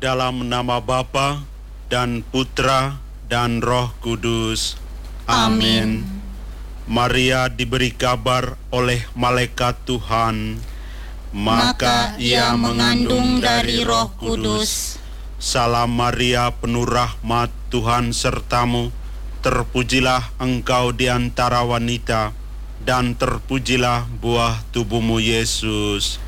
dalam nama Bapa dan Putra dan Roh Kudus. Amin. Maria diberi kabar oleh malaikat Tuhan, maka ia mengandung dari Roh Kudus. Salam Maria, penuh rahmat, Tuhan sertamu. Terpujilah engkau di antara wanita, dan terpujilah buah tubuhmu Yesus.